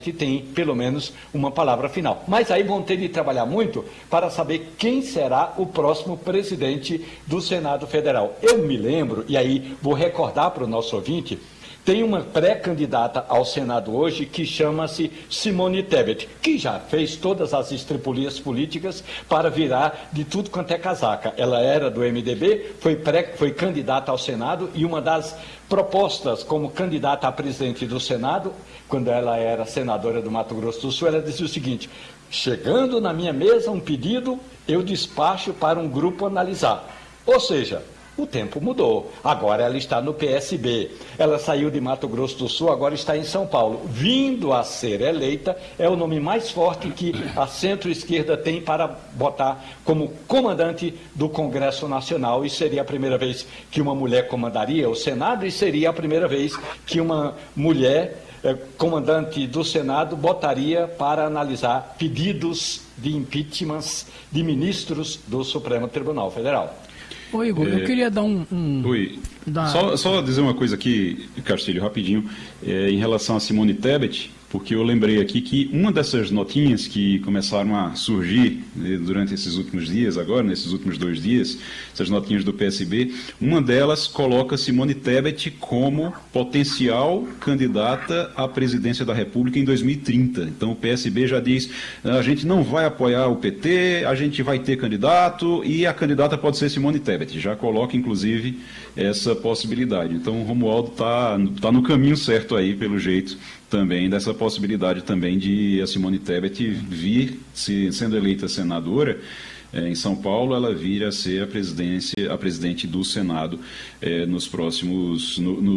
que tem, pelo menos, uma palavra final. Mas aí vão ter de trabalhar muito para saber quem será o próximo presidente do Senado Federal. Eu me lembro, e aí vou recordar para o nosso ouvinte, tem uma pré-candidata ao Senado hoje que chama-se Simone Tebet, que já fez todas as estripulias políticas para virar de tudo quanto é casaca. Ela era do MDB, foi candidata ao Senado e uma das propostas como candidata a presidente do Senado, quando ela era senadora do Mato Grosso do Sul, ela dizia o seguinte: chegando na minha mesa um pedido, eu despacho para um grupo analisar. Ou seja, o tempo mudou. Agora ela está no PSB. Ela saiu de Mato Grosso do Sul, agora está em São Paulo. Vindo a ser eleita, é o nome mais forte que a centro-esquerda tem para botar como comandante do Congresso Nacional. E seria a primeira vez que uma mulher comandaria o Senado e seria a primeira vez que uma mulher comandante do Senado botaria para analisar pedidos de impeachment de ministros do Supremo Tribunal Federal. Ô Igor, eu queria dar Oi. Só dizer uma coisa aqui, Castilho, rapidinho, em relação a Simone Tebet, porque eu lembrei aqui que uma dessas notinhas que começaram a surgir durante esses últimos dias, agora, nesses últimos 2 dias, essas notinhas do PSB, uma delas coloca Simone Tebet como potencial candidata à presidência da República em 2030. Então o PSB já diz, a gente não vai apoiar o PT, a gente vai ter candidato e a candidata pode ser Simone Tebet. Já coloca, inclusive, essa possibilidade. Então o Romualdo tá no caminho certo aí, pelo jeito, também dessa possibilidade também de a Simone Tebet vir, sendo eleita senadora em São Paulo, ela vir a ser a presidente do Senado nos próximos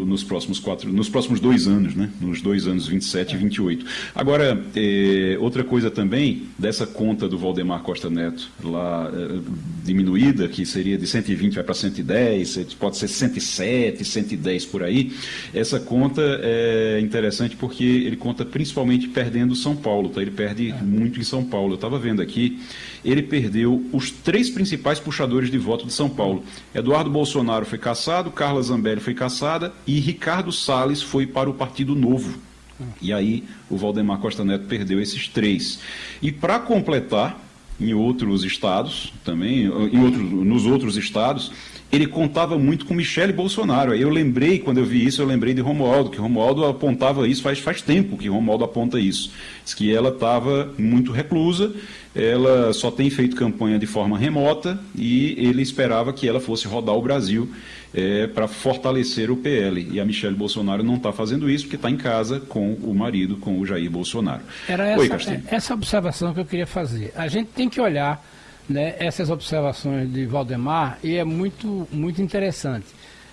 2 anos, né? Nos 2 anos 27 e 28. Agora, outra coisa também, dessa conta do Valdemar Costa Neto, lá diminuída, que seria de 120 vai para 110, pode ser 107, 110 por aí, essa conta é interessante porque ele conta principalmente perdendo São Paulo, tá? Ele perde muito em São Paulo. Eu estava vendo aqui, ele perdeu os 3 principais puxadores de voto de São Paulo. Eduardo Bolsonaro foi cassado, Carla Zambelli foi cassada e Ricardo Salles foi para o Partido Novo. E aí o Valdemar Costa Neto perdeu esses 3. E para completar, em outros estados também, nos outros estados, ele contava muito com Michele Bolsonaro. Aí eu lembrei, quando eu vi isso, eu lembrei de Romualdo, que Romualdo apontava isso, faz tempo que Romualdo aponta isso. Diz que ela estava muito reclusa, ela só tem feito campanha de forma remota e ele esperava que ela fosse rodar o Brasil para fortalecer o PL. E a Michele Bolsonaro não está fazendo isso porque está em casa com o marido, com o Jair Bolsonaro. Era essa observação que eu queria fazer. A gente tem que olhar, né, essas observações de Valdemar e é muito, muito interessante.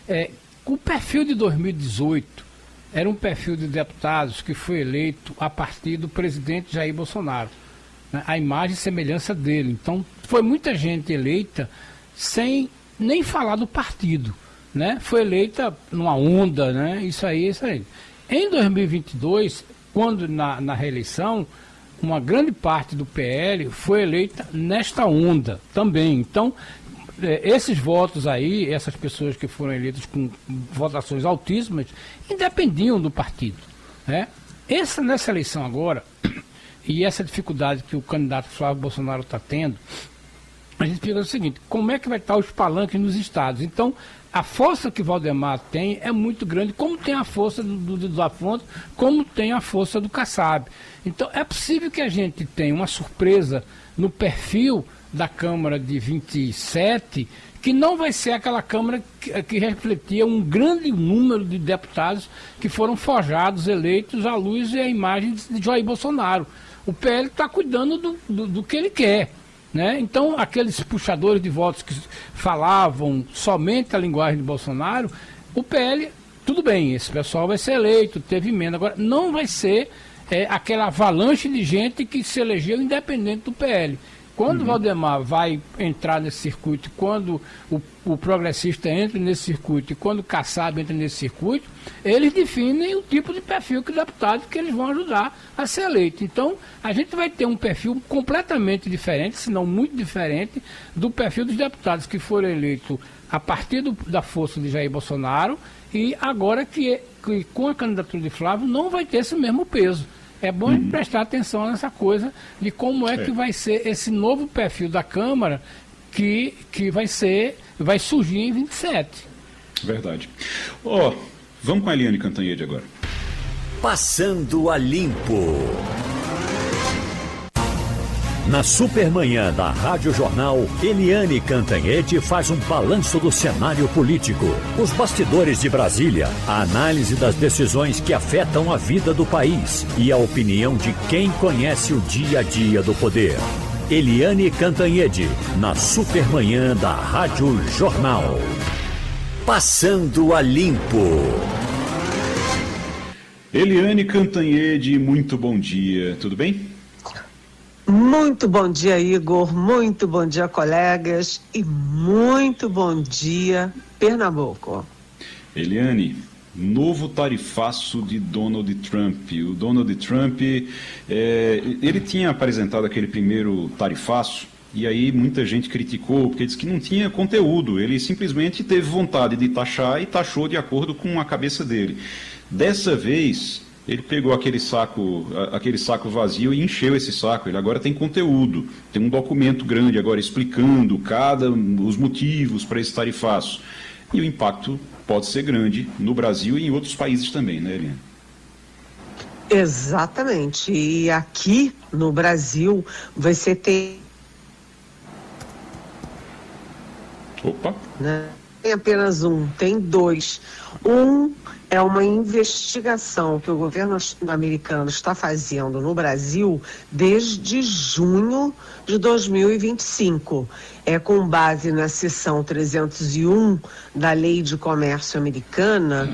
O perfil de 2018 era um perfil de deputados que foi eleito a partir do presidente Jair Bolsonaro, né, a imagem e semelhança dele. Então, foi muita gente eleita sem nem falar do partido, né? Foi eleita numa onda, né? Isso aí. Em 2022, quando na reeleição, uma grande parte do PL foi eleita nesta onda também. Então, esses votos aí, essas pessoas que foram eleitas com votações altíssimas, independiam do partido, né? Nessa eleição agora, e essa dificuldade que o candidato Flávio Bolsonaro está tendo, a gente fica o seguinte: como é que vai estar os palanques nos estados? Então, a força que Valdemar tem é muito grande, como tem a força do Afonso, como tem a força do Kassab. Então, é possível que a gente tenha uma surpresa no perfil da Câmara de 27, que não vai ser aquela Câmara que refletia um grande número de deputados que foram forjados, eleitos à luz e à imagem de Jair Bolsonaro. O PL está cuidando do que ele quer, né? Então, aqueles puxadores de votos que falavam somente a linguagem de Bolsonaro, o PL, tudo bem, esse pessoal vai ser eleito, teve emenda. Agora, não vai ser aquela avalanche de gente que se elegeu independente do PL. Quando o Valdemar vai entrar nesse circuito, quando o progressista entra nesse circuito e quando o Kassab entra nesse circuito, eles definem o tipo de perfil que deputado que eles vão ajudar a ser eleito. Então, a gente vai ter um perfil completamente diferente, se não muito diferente, do perfil dos deputados que foram eleitos a partir da força de Jair Bolsonaro e agora que com a candidatura de Flávio não vai ter esse mesmo peso. É bom prestar atenção nessa coisa de como é que vai ser esse novo perfil da Câmara que vai surgir em 27. Verdade. Vamos com a Eliane Cantanhede agora. Passando a Limpo. Na Supermanhã da Rádio Jornal, Eliane Cantanhede faz um balanço do cenário político, os bastidores de Brasília, a análise das decisões que afetam a vida do país e a opinião de quem conhece o dia a dia do poder. Eliane Cantanhede, na Supermanhã da Rádio Jornal. Passando a Limpo. Eliane Cantanhede, muito bom dia, tudo bem? Muito bom dia, Igor, muito bom dia, colegas, e muito bom dia, Pernambuco. Eliane, novo tarifaço de Donald Trump. O Donald Trump, ele tinha apresentado aquele primeiro tarifaço, e aí muita gente criticou, porque disse que não tinha conteúdo, ele simplesmente teve vontade de taxar e taxou de acordo com a cabeça dele. Dessa vez, ele pegou aquele saco vazio e encheu esse saco. Ele agora tem conteúdo, tem um documento grande agora explicando os motivos para esse tarifaço. E o impacto pode ser grande no Brasil e em outros países também, né, Eliane? Exatamente. E aqui no Brasil você tem... Opa! Né? Tem apenas um, tem dois. Um é uma investigação que o governo americano está fazendo no Brasil desde junho de 2025. É com base na seção 301 da Lei de Comércio Americana,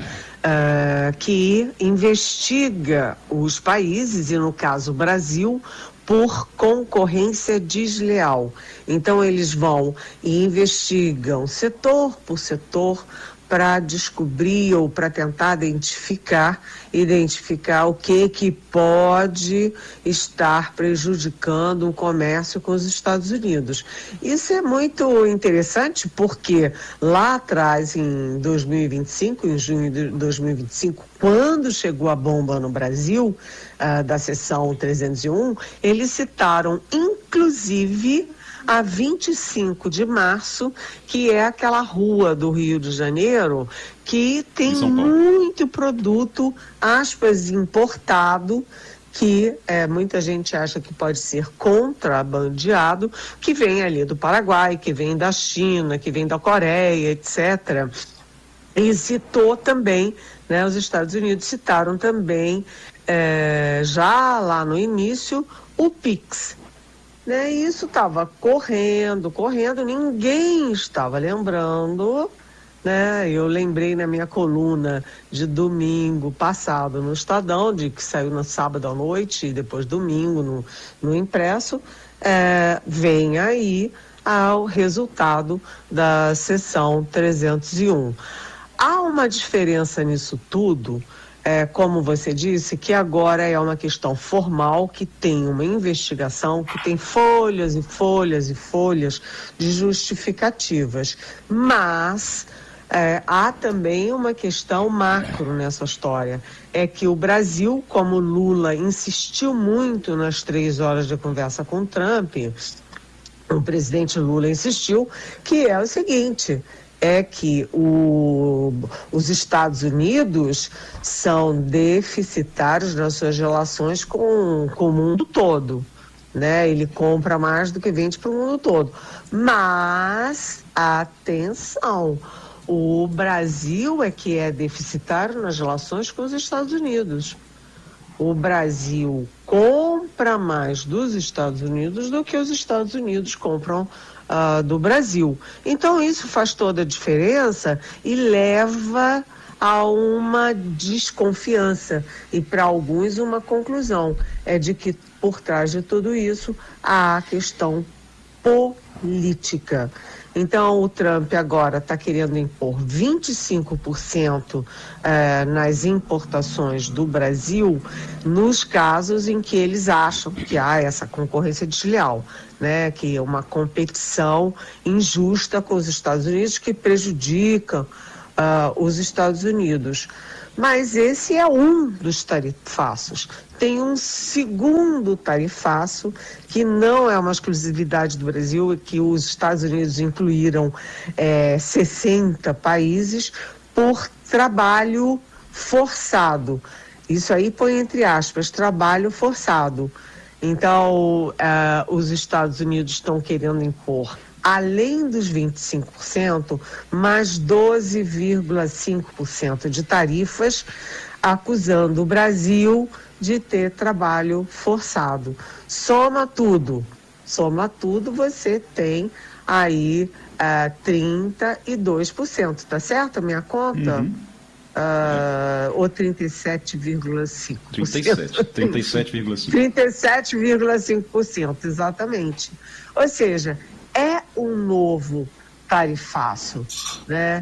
que investiga os países, e no caso o Brasil, por concorrência desleal. Então eles vão e investigam setor por setor para descobrir ou para tentar identificar o que pode estar prejudicando o comércio com os Estados Unidos. Isso é muito interessante porque lá atrás, em 2025, em junho de 2025, quando chegou a bomba no Brasil, da seção 301, eles citaram, inclusive, a 25 de março, que é aquela rua do Rio de Janeiro que tem muito produto, aspas, importado, que muita gente acha que pode ser contrabandeado, que vem ali do Paraguai, que vem da China, que vem da Coreia, etc. E citou também, né, os Estados Unidos citaram também, já lá no início, o PIX. Né, e isso estava correndo, ninguém estava lembrando, né? Eu lembrei na minha coluna de domingo passado no Estadão, que saiu no sábado à noite e depois domingo no impresso, vem aí ao resultado da seção 301. Há uma diferença nisso tudo, como você disse, que agora é uma questão formal, que tem uma investigação, que tem folhas e folhas e folhas de justificativas. Mas há também uma questão macro nessa história. É que o Brasil, como Lula insistiu muito nas 3 horas de conversa com Trump, o presidente Lula insistiu, que é o seguinte... é que os Estados Unidos são deficitários nas suas relações com o mundo todo, né? Ele compra mais do que vende para o mundo todo. Mas, atenção, o Brasil é que é deficitário nas relações com os Estados Unidos. O Brasil compra mais dos Estados Unidos do que os Estados Unidos compram do Brasil. Então isso faz toda a diferença e leva a uma desconfiança e para alguns uma conclusão, de que por trás de tudo isso há a questão política. Então o Trump agora está querendo impor 25% nas importações do Brasil nos casos em que eles acham que há essa concorrência desleal, né? Que é uma competição injusta com os Estados Unidos que prejudica os Estados Unidos. Mas esse é um dos tarifaços. Tem um segundo tarifaço, que não é uma exclusividade do Brasil, que os Estados Unidos incluíram 60 países por trabalho forçado. Isso aí põe entre aspas, trabalho forçado. Então, os Estados Unidos estão querendo impor, além dos 25%, mais 12,5% de tarifas, acusando o Brasil de ter trabalho forçado. Soma tudo, você tem aí 32%, tá certo a minha conta? Uhum. Ou 37,5%. 37,5%. 37,5%, exatamente. Ou seja, é um novo tarifaço, né?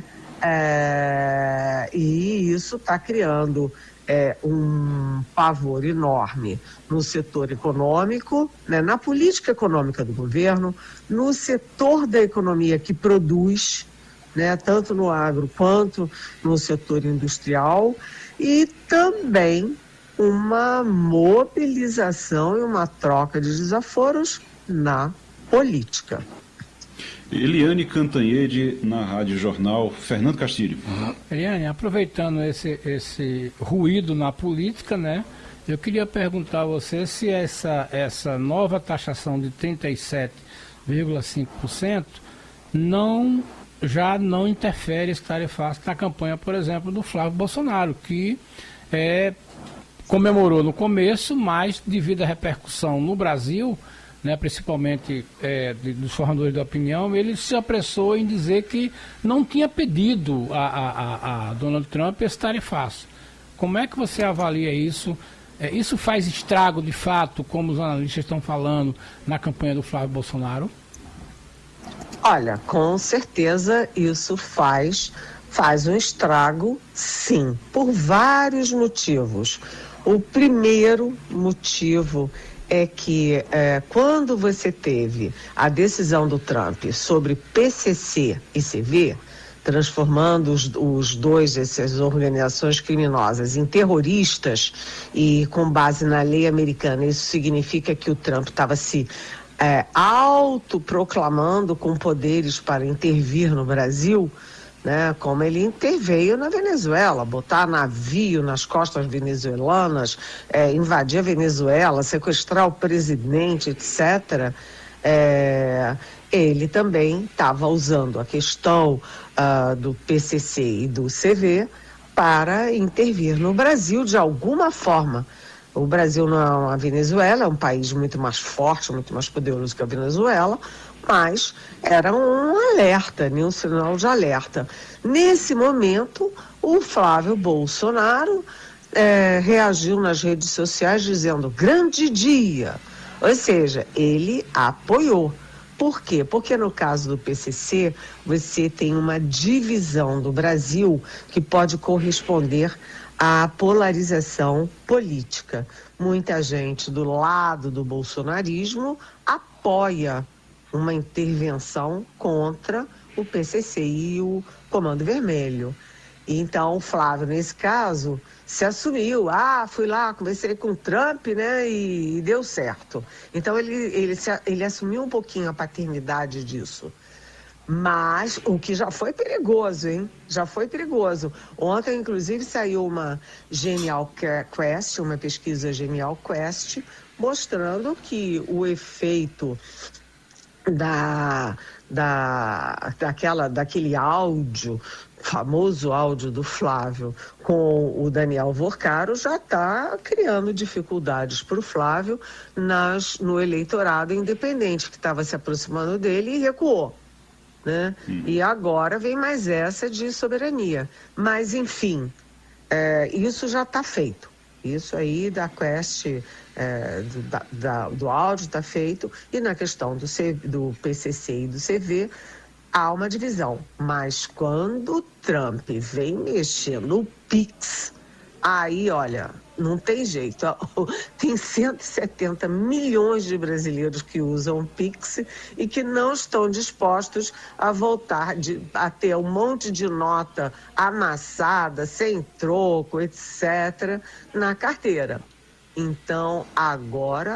E isso está criando um pavor enorme no setor econômico, né? Na política econômica do governo, no setor da economia que produz, né, tanto no agro quanto no setor industrial, e também uma mobilização e uma troca de desaforos na política. Eliane Cantanhede, na Rádio Jornal. Fernando Castilho. Eliane, aproveitando esse ruído na política, né, eu queria perguntar a você se essa nova taxação de 37,5% já não interfere esse tarifaço na campanha, por exemplo, do Flávio Bolsonaro, que comemorou no começo, mas devido à repercussão no Brasil, né, principalmente dos formadores de opinião, ele se apressou em dizer que não tinha pedido a Donald Trump esse tarifaço. Como é que você avalia isso? Isso faz estrago, de fato, como os analistas estão falando, na campanha do Flávio Bolsonaro? Olha, com certeza isso faz um estrago, sim, por vários motivos. O primeiro motivo é que quando você teve a decisão do Trump sobre PCC e CV, transformando os dois, essas organizações criminosas, em terroristas, e com base na lei americana, isso significa que o Trump estava se autoproclamando com poderes para intervir no Brasil, né, como ele interveio na Venezuela, botar navio nas costas venezuelanas, invadir a Venezuela, sequestrar o presidente, etc. Ele também estava usando a questão do PCC e do CV para intervir no Brasil de alguma forma. O Brasil não é uma Venezuela, é um país muito mais forte, muito mais poderoso que a Venezuela, mas era um alerta, um sinal de alerta. Nesse momento, o Flávio Bolsonaro reagiu nas redes sociais dizendo grande dia, ou seja, ele apoiou. Por quê? Porque no caso do PCC, você tem uma divisão do Brasil que pode corresponder à polarização política. Muita gente do lado do bolsonarismo apoia uma intervenção contra o PCC e o Comando Vermelho. Então, o Flávio, nesse caso, se assumiu. Fui lá, conversei com o Trump, né, e deu certo. Então, ele assumiu um pouquinho a paternidade disso. Mas o que já foi perigoso, hein? Já foi perigoso. Ontem, inclusive, saiu uma Genial Quest, uma pesquisa Genial Quest, mostrando que o efeito daquele áudio, famoso áudio do Flávio com o Daniel Vorcaro, já está criando dificuldades para o Flávio no eleitorado independente, que estava se aproximando dele e recuou. Né? E agora vem mais essa de soberania. Mas, enfim, isso já está feito. Isso aí da Quest, do áudio está feito. E na questão do PCC e do CV, há uma divisão. Mas quando o Trump vem mexer no PIX, aí, olha, Não tem jeito. Tem 170 milhões de brasileiros que usam o Pix e que não estão dispostos a voltar a ter um monte de nota amassada, sem troco, etc., na carteira. Então, agora